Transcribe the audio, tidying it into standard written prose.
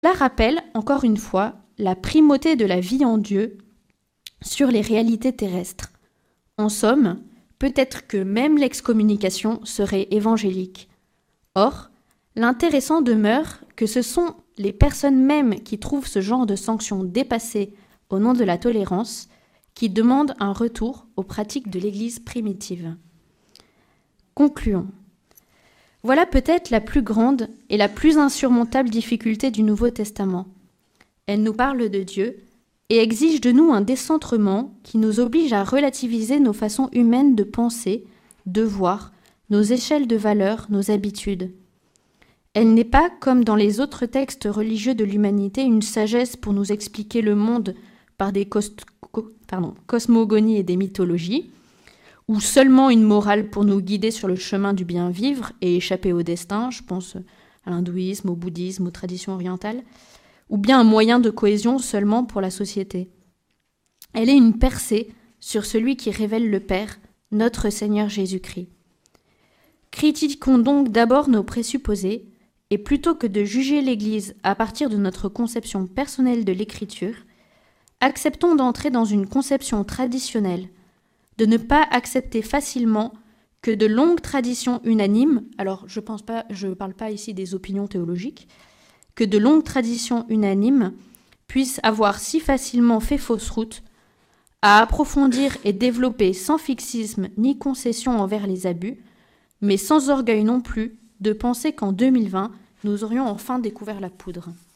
Cela rappelle, encore une fois, la primauté de la vie en Dieu sur les réalités terrestres. En somme, peut-être que même l'excommunication serait évangélique. Or, l'intéressant demeure que ce sont les personnes mêmes qui trouvent ce genre de sanctions dépassées au nom de la tolérance qui demandent un retour aux pratiques de l'Église primitive. Concluons. Voilà peut-être la plus grande et la plus insurmontable difficulté du Nouveau Testament. Elle nous parle de Dieu et exige de nous un décentrement qui nous oblige à relativiser nos façons humaines de penser, de voir, nos échelles de valeurs, nos habitudes. Elle n'est pas, comme dans les autres textes religieux de l'humanité, une sagesse pour nous expliquer le monde par des cosmogonies et des mythologies, ou seulement une morale pour nous guider sur le chemin du bien vivre et échapper au destin, je pense à l'hindouisme, au bouddhisme, aux traditions orientales, ou bien un moyen de cohésion seulement pour la société. Elle est une percée sur celui qui révèle le Père, notre Seigneur Jésus-Christ. Critiquons donc d'abord nos présupposés, et plutôt que de juger l'Église à partir de notre conception personnelle de l'Écriture, acceptons d'entrer dans une conception traditionnelle, de ne pas accepter facilement que de longues traditions unanimes, alors je ne parle pas ici des opinions théologiques, que de longues traditions unanimes puissent avoir si facilement fait fausse route, à approfondir et développer sans fixisme ni concession envers les abus, mais sans orgueil non plus de penser qu'en 2020, nous aurions enfin découvert la poudre.